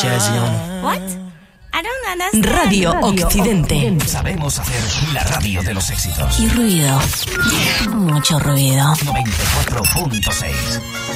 jazzy on. What? I don't understand. Radio Occidente. Sabemos hacer la radio de los éxitos. Y ruido. Mucho ruido. 94.6